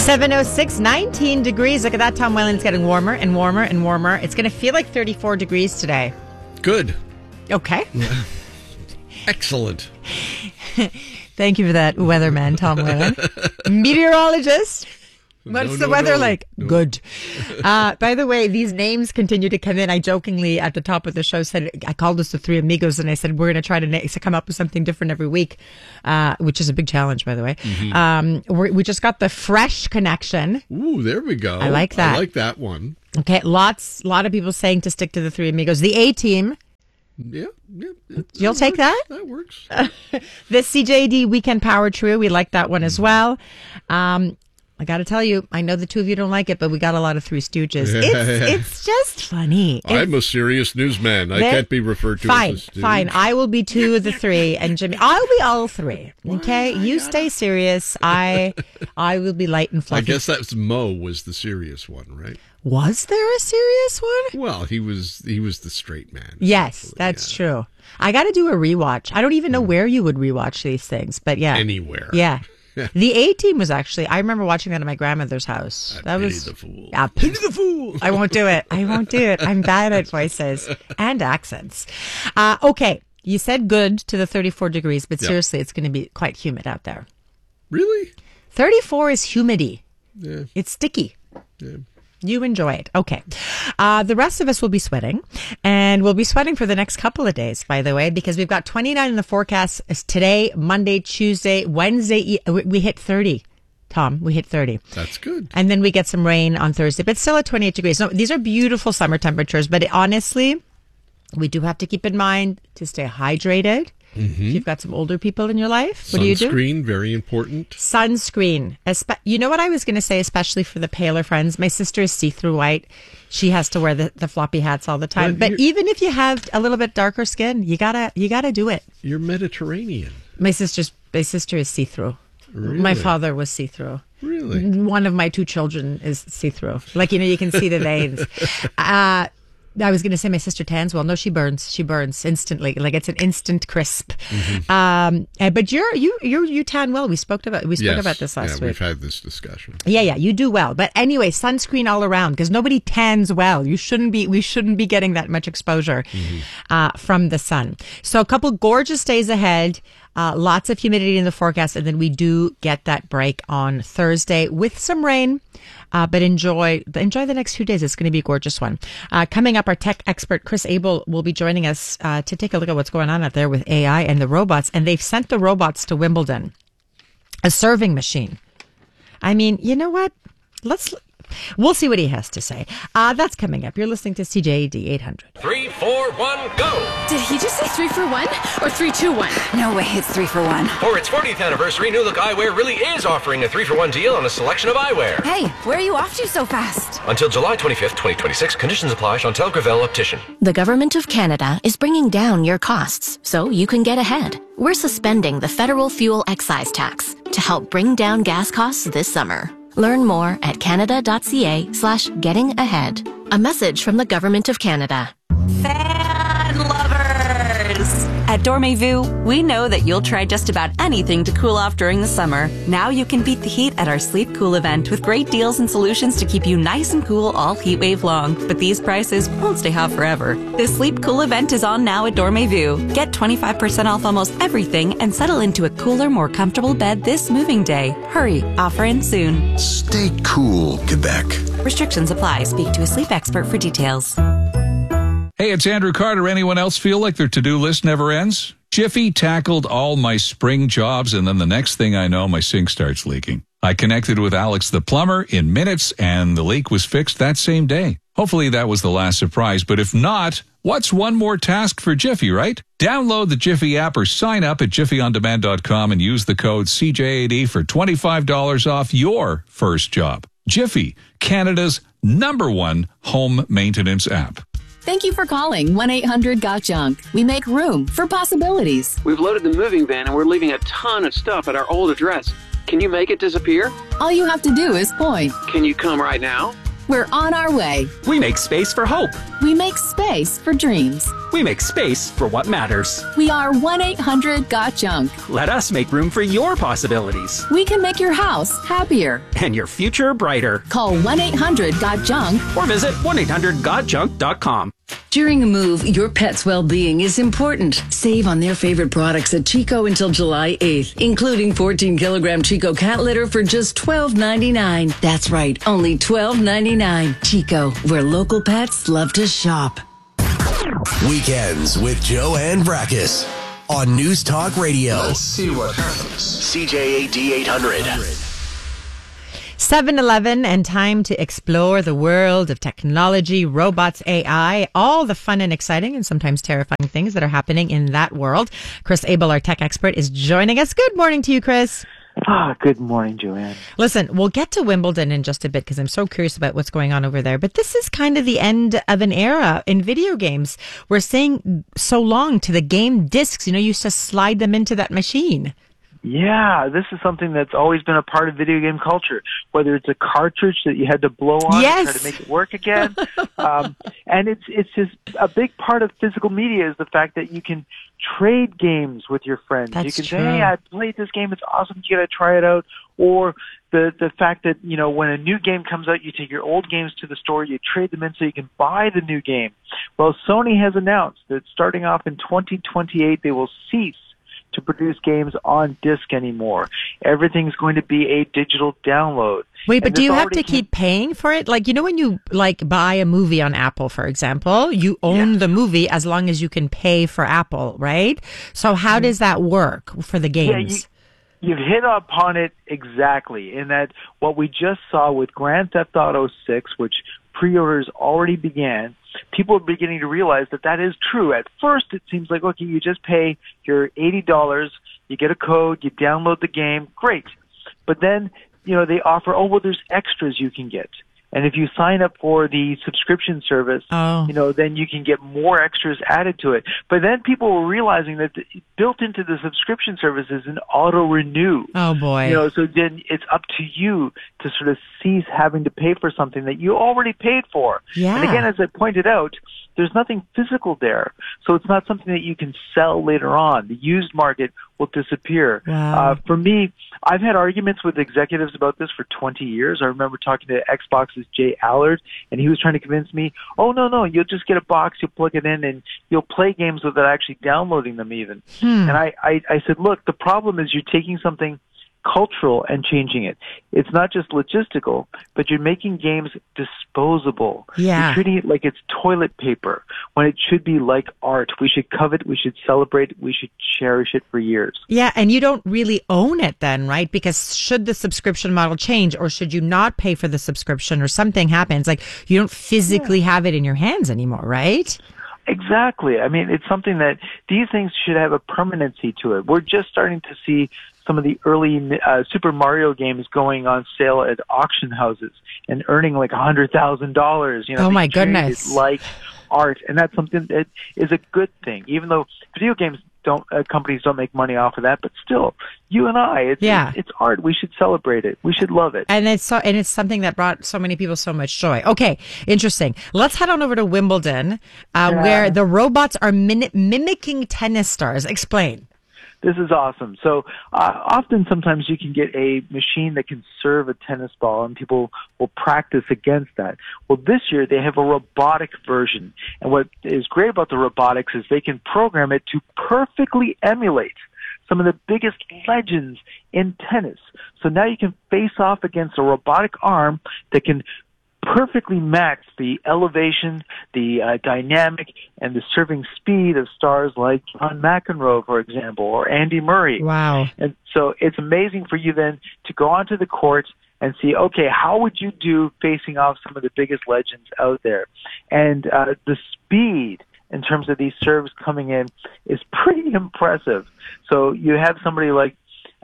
7:06, 19 degrees. Look at that, Tom Whalen. It's getting warmer and warmer and warmer. It's going to feel like 34 degrees today. Good. Okay. Yeah. Excellent. Thank you for that, weatherman, Tom Whalen. Meteorologist. What's the weather like? No. Good. By the way, these names continue to come in. I jokingly at the top of the show said, I called us the Three Amigos, and I said, we're going to try to come up with something different every week, which is a big challenge, by the way. Mm-hmm. We just got the Fresh connection. Ooh, there we go. I like that. I like that one. Okay, a lot of people saying to stick to the Three Amigos. The A-Team. Yeah. You'll take that? That works. The CJD Weekend Power Trio. We like that one as well. I got to tell you, I know the two of you don't like it, but we got a lot of Three Stooges. It's just funny. I'm a serious newsman. I can't be referred to as a stooge. Fine. I will be two of the three, and Jimmy, I'll be all three. Okay, you stay serious. I will be light and fluffy. I guess that's Mo was the serious one, right? Was there a serious one? Well, he was the straight man. Yes, that's true. I got to do a rewatch. I don't even know where you would rewatch these things, but yeah, anywhere. Yeah. The A-Team was actually, I remember watching that at my grandmother's house. Pity the Fool. Yeah, Pity the Fool. I won't do it. I'm bad at voices and accents. Okay, you said good to the 34 degrees, but seriously, it's going to be quite humid out there. Really? 34 is humidity. Yeah. It's sticky. Yeah. You enjoy it. Okay. The rest of us will be sweating, and we'll be sweating for the next couple of days, by the way, because we've got 29 in the forecast today, Monday, Tuesday, Wednesday. We hit 30, Tom. We hit 30. That's good. And then we get some rain on Thursday, but still at 28 degrees. No, these are beautiful summer temperatures, but honestly, we do have to keep in mind to stay hydrated. Mm-hmm. If you've got some older people in your life, what do you do? Sunscreen, very important. Sunscreen. You know what I was going to say, especially for the paler friends? My sister is see-through white. She has to wear the floppy hats all the time. But even if you have a little bit darker skin, you gotta do it. You're Mediterranean. My sister is see-through. Really? My father was see-through. Really? One of my two children is see-through. Like, you can see the veins. I was going to say my sister tans well. No, she burns. She burns instantly. Like, it's an instant crisp. Mm-hmm. But you tan well. We spoke about this last week. We've had this discussion. Yeah, you do well. But anyway, sunscreen all around, because nobody tans well. We shouldn't be getting that much exposure from the sun. So a couple gorgeous days ahead. Lots of humidity in the forecast, and then we do get that break on Thursday with some rain. But enjoy the next few days. It's going to be a gorgeous one. Coming up, our tech expert Chris Abel will be joining us to take a look at what's going on out there with AI and the robots. And they've sent the robots to Wimbledon, a serving machine. I mean, you know what? We'll see what he has to say. That's coming up. You're listening to CJAD 800. 3, 4, 1, go! Did he just say 3 for 1 or 3, 2, 1? No way, it's 3 for 1. For its 40th anniversary, New Look Eyewear really is offering a 3 for 1 deal on a selection of eyewear. Hey, where are you off to so fast? Until July 25th, 2026. Conditions apply. Chantal Gravel, Optician. The Government of Canada is bringing down your costs so you can get ahead. We're suspending the federal fuel excise tax to help bring down gas costs this summer. Learn more at canada.ca/getting-ahead. A message from the Government of Canada. Fan lovers! At Dormez-vous, we know that you'll try just about anything to cool off during the summer. Now you can beat the heat at our Sleep Cool event with great deals and solutions to keep you nice and cool all heat wave long. But these prices won't stay hot forever. The Sleep Cool event is on now at Dormez-vous. Get 25% off almost everything and settle into a cooler, more comfortable bed this moving day. Hurry, offer ends soon. Stay cool, Quebec. Restrictions apply. Speak to a sleep expert for details. Hey, it's Andrew Carter. Anyone else feel like their to-do list never ends? Jiffy tackled all my spring jobs, and then the next thing I know, my sink starts leaking. I connected with Alex the plumber in minutes, and the leak was fixed that same day. Hopefully that was the last surprise, but if not, what's one more task for Jiffy, right? Download the Jiffy app or sign up at jiffyondemand.com and use the code CJAD for $25 off your first job. Jiffy, Canada's #1 home maintenance app. Thank you for calling 1-800-GOT-JUNK. We make room for possibilities. We've loaded the moving van and we're leaving a ton of stuff at our old address. Can you make it disappear? All you have to do is point. Can you come right now? We're on our way. We make space for hope. We make space for dreams. We make space for what matters. We are 1-800-GOT-JUNK. Let us make room for your possibilities. We can make your house happier. And your future brighter. Call 1-800-GOT-JUNK. Or visit 1-800-GOT-JUNK.com. During a move, your pet's well-being is important. Save on their favorite products at Chico until July 8th, including 14-kilogram Chico cat litter for just $12.99. That's right, only $12.99. Chico, where local pets love to shop. Weekends with Joanne Brakis on News Talk Radio. Let's see what happens. CJAD 800. 7-Eleven, and time to explore the world of technology, robots, AI, all the fun and exciting and sometimes terrifying things that are happening in that world. Chris Abel, our tech expert, is joining us. Good morning to you, Chris. Good morning, Joanne. Listen, we'll get to Wimbledon in just a bit because I'm so curious about what's going on over there. But this is kind of the end of an era in video games. We're saying so long to the game discs. You used to slide them into that machine. Yeah, this is something that's always been a part of video game culture, whether it's a cartridge that you had to blow on to try to make it work again. And it's just a big part of physical media is the fact that you can trade games with your friends. That's you can true. say, hey, I played this game, it's awesome, you gotta try it out. Or the fact that, when a new game comes out, you take your old games to the store, you trade them in so you can buy the new game. Well, Sony has announced that starting off in 2028, they will cease to produce games on disc anymore. Everything's going to be a digital download. Wait, but do you have to keep paying for it? Like, when you buy a movie on Apple, for example, you own the movie as long as you can pay for Apple, right? So how does that work for the games? You've hit upon it exactly in that what we just saw with Grand Theft Auto 6, which pre-orders already began, people are beginning to realize that is true. At first, it seems like, okay, you just pay your $80, you get a code, you download the game, great. But then, they offer, there's extras you can get. And if you sign up for the subscription service, then you can get more extras added to it. But then people were realizing that built into the subscription service is an auto-renew. Oh, boy. So then it's up to you to sort of cease having to pay for something that you already paid for. Yeah. And again, as I pointed out, there's nothing physical there. So it's not something that you can sell later on. The used market will disappear. Wow. For me, I've had arguments with executives about this for 20 years. I remember talking to Xbox's Jay Allard, and he was trying to convince me, no, you'll just get a box, you'll plug it in, and you'll play games without actually downloading them even. And I said, look, the problem is you're taking something cultural and changing it. It's not just logistical, but you're making games disposable. Yeah. You're treating it like it's toilet paper when it should be like art. We should covet, we should celebrate, we should cherish it for years. Yeah, and you don't really own it then, right? Because should the subscription model change or should you not pay for the subscription or something happens, like you don't physically have it in your hands anymore, right? Exactly. I mean, it's something that these things should have a permanency to it. We're just starting to see some of the early Super Mario games going on sale at auction houses and earning like $100,000. Oh my goodness! Like art, and that's something that is a good thing. Even though video games companies don't make money off of that, but still, you and I, it's art. We should celebrate it. We should love it. And it's something that brought so many people so much joy. Okay, interesting. Let's head on over to Wimbledon, where the robots are mimicking tennis stars. Explain. This is awesome. So sometimes you can get a machine that can serve a tennis ball, and people will practice against that. Well, this year they have a robotic version. And what is great about the robotics is they can program it to perfectly emulate some of the biggest legends in tennis. So now you can face off against a robotic arm that can perfectly match the elevation, the dynamic, and the serving speed of stars like John McEnroe, for example, or Andy Murray. Wow. And so it's amazing for you then to go onto the court and see, okay, how would you do facing off some of the biggest legends out there? And the speed in terms of these serves coming in is pretty impressive. So you have somebody like,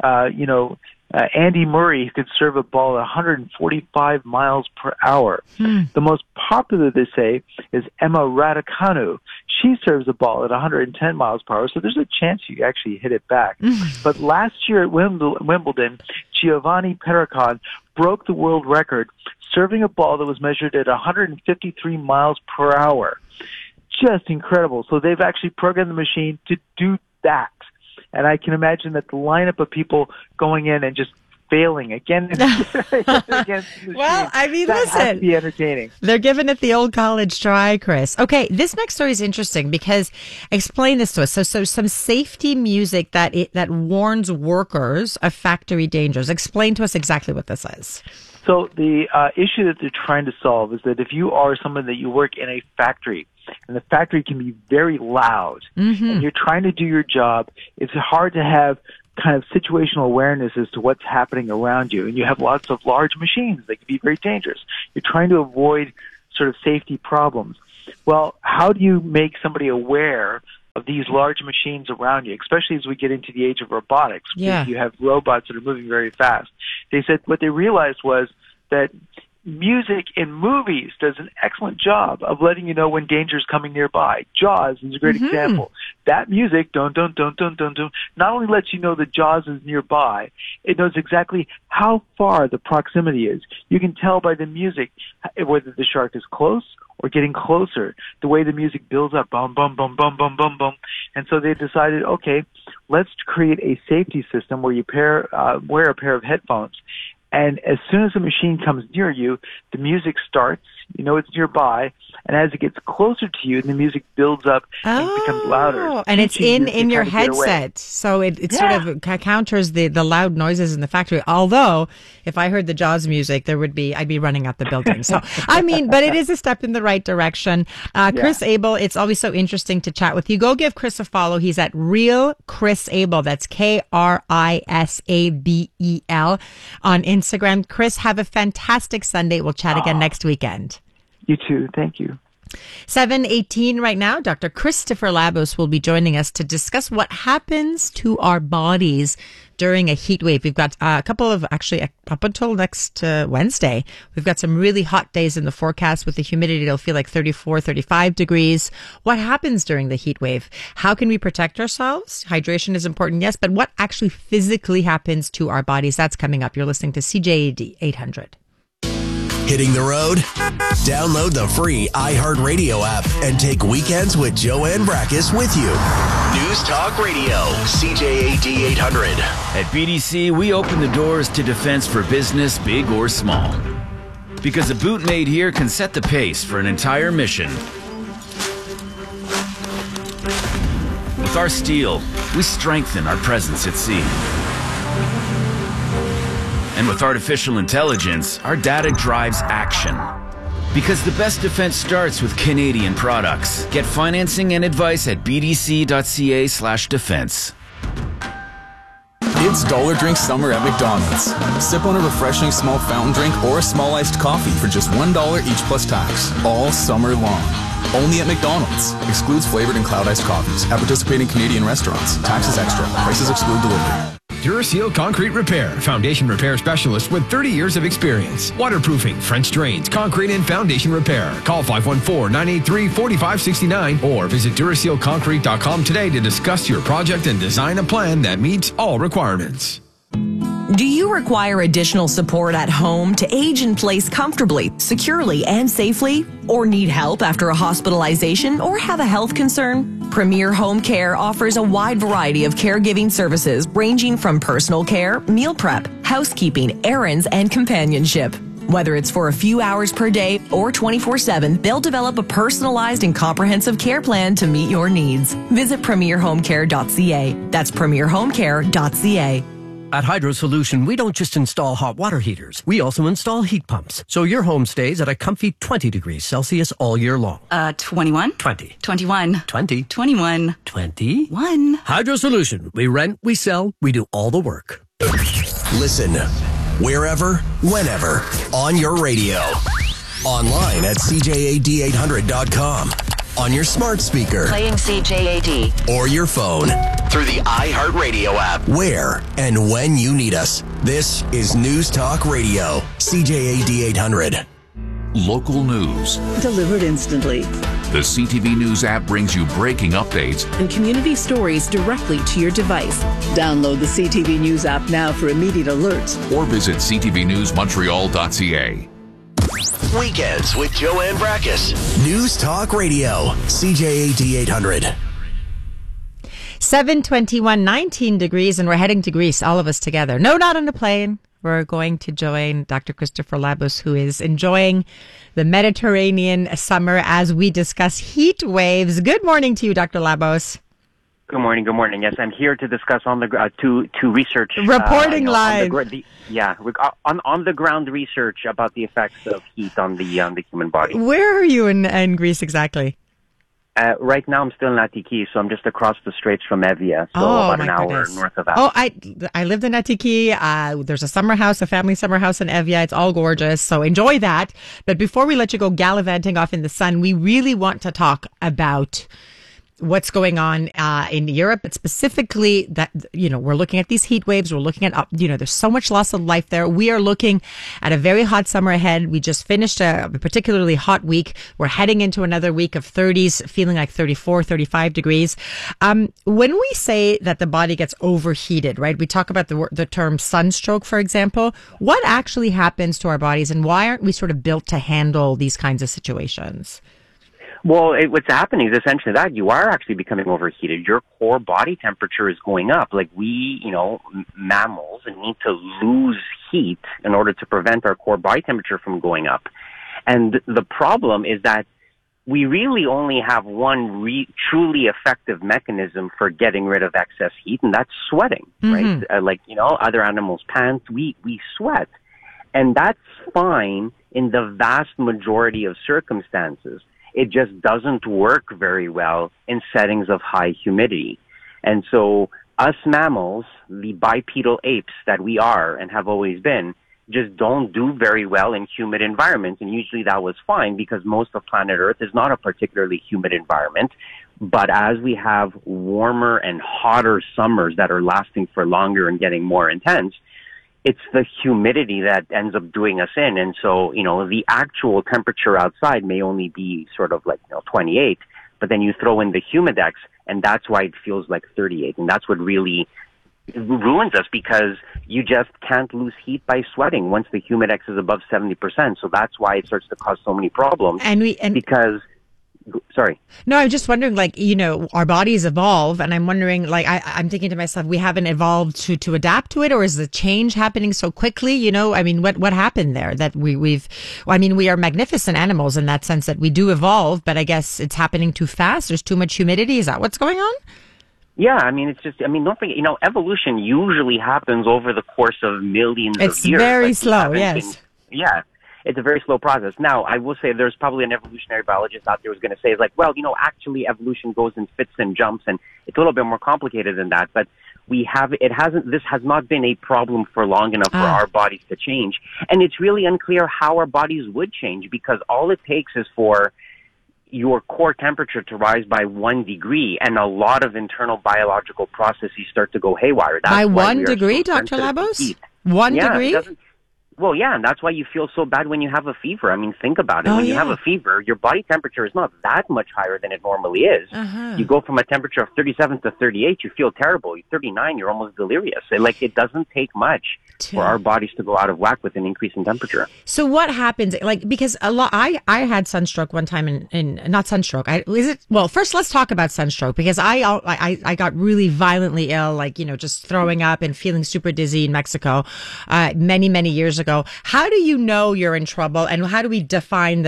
Andy Murray could serve a ball at 145 miles per hour. The most popular, they say, is Emma Raducanu. She serves a ball at 110 miles per hour, so there's a chance you actually hit it back. But last year at Wimbledon, Giovanni Pericon broke the world record serving a ball that was measured at 153 miles per hour. Just incredible. So they've actually programmed the machine to do that. And I can imagine that the lineup of people going in and just failing again and again. Well, I mean, that listen. has to be entertaining. They're giving it the old college try, Chris. Okay, this next story is interesting because explain this to us. So some safety music that warns workers of factory dangers. Explain to us exactly what this is. So the issue that they're trying to solve is that if you are someone that you work in a factory, and the factory can be very loud, and you're trying to do your job, it's hard to have kind of situational awareness as to what's happening around you. And you have lots of large machines that can be very dangerous. You're trying to avoid sort of safety problems. Well, how do you make somebody aware of these large machines around you, especially as we get into the age of robotics? Yeah. You have robots that are moving very fast. They said what they realized was that music in movies does an excellent job of letting you know when danger is coming nearby. Jaws is a great example. That music, dun, dun, dun, dun, dun, dun, not only lets you know that Jaws is nearby, it knows exactly how far the proximity is. You can tell by the music whether the shark is close or getting closer. The way the music builds up, bum, bum, bum, bum, bum, bum, bum. And so they decided, okay, let's create a safety system where you wear a pair of headphones. And as soon as the machine comes near you, the music starts, you know it's nearby, and as it gets closer to you, the music builds up and becomes louder. And it's in your headset, so it sort of counters the loud noises in the factory. Although, if I heard the Jaws music, I'd be running out the building. So, I mean, but it is a step in the right direction. Chris Abel, it's always so interesting to chat with you. Go give Chris a follow. He's at Real Chris Abel. That's KRISABEL on Instagram. Chris, have a fantastic Sunday. We'll chat again next weekend. You too. Thank you. 7:18 right now. Dr. Christopher Labos will be joining us to discuss what happens to our bodies during a heat wave. We've got a couple of, actually, up until next Wednesday, we've got some really hot days in the forecast with the humidity. It'll feel like 34, 35 degrees. What happens during the heat wave? How can we protect ourselves? Hydration is important, yes, but what actually physically happens to our bodies? That's coming up. You're listening to CJAD 800. Hitting the road? Download the free iHeartRadio app and take Weekends with Joanne Brackus with you. News Talk Radio, CJAD 800. At BDC, we open the doors to defense for business, big or small. Because a boot made here can set the pace for an entire mission. With our steel, we strengthen our presence at sea. And with artificial intelligence, our data drives action. Because the best defense starts with Canadian products. Get financing and advice at bdc.ca/defense. It's Dollar Drink Summer at McDonald's. Sip on a refreshing small fountain drink or a small iced coffee for just $1 each plus tax, all summer long. Only at McDonald's. Excludes flavored and cloud iced coffees. At participating Canadian restaurants. Taxes extra. Prices exclude delivery. Duraseal Concrete Repair, foundation repair specialist with 30 years of experience. Waterproofing, French drains, concrete and foundation repair. Call 514-983-4569 or visit DurasealConcrete.com today to discuss your project and design a plan that meets all requirements. Do you require additional support at home to age in place comfortably, securely, and safely? Or need help after a hospitalization or have a health concern? Premier Home Care offers a wide variety of caregiving services ranging from personal care, meal prep, housekeeping, errands, and companionship. Whether it's for a few hours per day or 24/7, they'll develop a personalized and comprehensive care plan to meet your needs. Visit premierhomecare.ca. That's premierhomecare.ca. At Hydro Solution, we don't just install hot water heaters. We also install heat pumps. So your home stays at a comfy 20 degrees Celsius all year long. 21? 20. 21. 20. 21. 21. Hydro Solution. We rent, we sell, we do all the work. Listen, wherever, whenever, on your radio. Online at CJAD800.com. On your smart speaker. Playing CJAD. Or your phone. Through the iHeartRadio app. Where and when you need us. This is News Talk Radio. CJAD 800. Local news. Delivered instantly. The CTV News app brings you breaking updates and community stories directly to your device. Download the CTV News app now for immediate alerts. or visit ctvnewsmontreal.ca. Weekends with Joanne Brackus. News Talk Radio, CJAD 800. 7:21, 19 degrees, and we're heading to Greece, all of us together. No, not on a plane. We're going to join Dr. Christopher Labos, who is enjoying the Mediterranean summer as we discuss heat waves. Good morning to you, Dr. Labos. Good morning. Good morning. Yes, I'm here to discuss on the to research reporting live. On the ground research about the effects of heat on the human body. Where are you in Greece exactly? Right now, I'm still in Attiki, so I'm just across the straits from Evia, so about an hour north of that. Oh, I lived in Attiki. There's a summer house, a family summer house in Evia. It's all gorgeous, so enjoy that. But before we let you go gallivanting off in the sun, we really want to talk about what's going on in Europe, but specifically that, we're looking at these heat waves. We're looking at, there's so much loss of life there. We are looking at a very hot summer ahead. We just finished a particularly hot week. We're heading into another week of 30s, feeling like 34, 35 degrees. When we say that the body gets overheated, right? We talk about the term sunstroke, for example. What actually happens to our bodies, and why aren't we sort of built to handle these kinds of situations? Well, what's happening is essentially that you are actually becoming overheated. Your core body temperature is going up. Like we, mammals need to lose heat in order to prevent our core body temperature from going up. And the problem is that we really only have one truly effective mechanism for getting rid of excess heat, and that's sweating, right? Other animals pant, we sweat. And that's fine in the vast majority of circumstances. It just doesn't work very well in settings of high humidity. And so us mammals, the bipedal apes that we are and have always been, just don't do very well in humid environments. And usually that was fine because most of planet Earth is not a particularly humid environment. But as we have warmer and hotter summers that are lasting for longer and getting more intense, it's the humidity that ends up doing us in. And so, the actual temperature outside may only be sort of 28, but then you throw in the humidex, and that's why it feels like 38. And that's what really ruins us, because you just can't lose heat by sweating once the humidex is above 70%. So that's why it starts to cause so many problems. Sorry. No, I'm just wondering, our bodies evolve, and I'm wondering, I'm thinking to myself, we haven't evolved to adapt to it, or is the change happening so quickly? What happened there that we are magnificent animals in that sense that we do evolve, but I guess it's happening too fast. There's too much humidity. Is that what's going on? Yeah, don't forget, evolution usually happens over the course of millions of years. It's very slow, yes. Yeah. It's a very slow process. Now, I will say there's probably an evolutionary biologist out there who's going to say, actually evolution goes in fits and jumps, and it's a little bit more complicated than that. But this has not been a problem for long enough for our bodies to change. And it's really unclear how our bodies would change, because all it takes is for your core temperature to rise by 1 degree, and a lot of internal biological processes start to go haywire. By 1 degree, Dr. Labos? 1 degree? Well, yeah, and that's why you feel so bad when you have a fever. Think about it. When you have a fever, your body temperature is not that much higher than it normally is. You go from a temperature of 37 to 38, you feel terrible. You're 39, you're almost delirious. It doesn't take much for our bodies to go out of whack with an increase in temperature. So what happens? Because I had sunstroke one time in not sunstroke. First let's talk about sunstroke, because I got really violently ill, just throwing up and feeling super dizzy in Mexico, many years ago. How do you know you're in trouble, and how do we define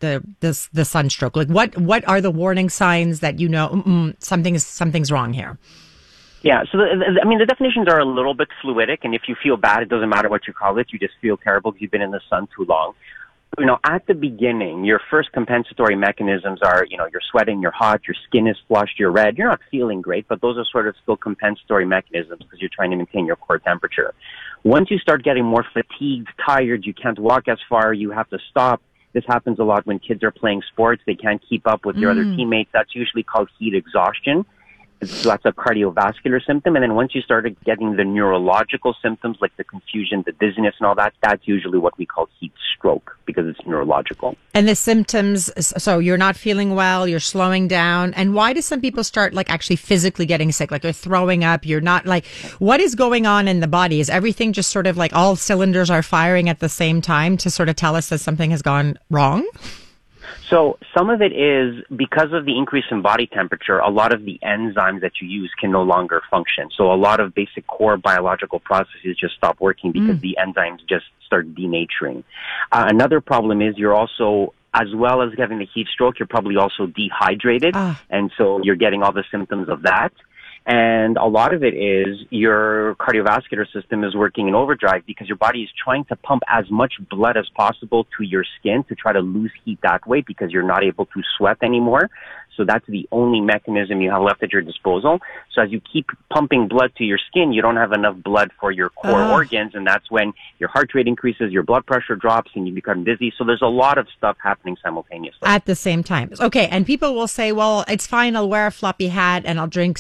the sunstroke? What are the warning signs that something's wrong here? Yeah, so the definitions are a little bit fluidic, and if you feel bad, it doesn't matter what you call it. You just feel terrible because you've been in the sun too long. At the beginning, your first compensatory mechanisms are, you're sweating, you're hot, your skin is flushed, you're red. You're not feeling great, but those are sort of still compensatory mechanisms because you're trying to maintain your core temperature. Once you start getting more fatigued, tired, you can't walk as far, you have to stop. This happens a lot when kids are playing sports. They can't keep up with their other teammates. That's usually called heat exhaustion. So that's a cardiovascular symptom. And then once you started getting the neurological symptoms like the confusion, the dizziness and all that, that's usually what we call heat stroke because it's neurological. And the symptoms, so you're not feeling well, you're slowing down. And why do some people start like actually physically getting sick? Like they're throwing up, you're not like, what is going on in the body? Is everything just sort of like all cylinders are firing at the same time to sort of tell us that something has gone wrong? So some of it is because of the increase in body temperature, a lot of the enzymes that you use can no longer function. So a lot of basic core biological processes just stop working because the enzymes just start denaturing. Another problem is you're also, as well as having the heat stroke, you're probably also dehydrated. And so you're getting all the symptoms of that. And a lot of it is your cardiovascular system is working in overdrive because your body is trying to pump as much blood as possible to your skin to try to lose heat that way because you're not able to sweat anymore. So that's the only mechanism you have left at your disposal. So as you keep pumping blood to your skin, you don't have enough blood for your core organs, and that's when your heart rate increases, your blood pressure drops, and you become dizzy. So there's a lot of stuff happening simultaneously. At the same time. Okay, and people will say, well, it's fine, I'll wear a floppy hat and I'll drink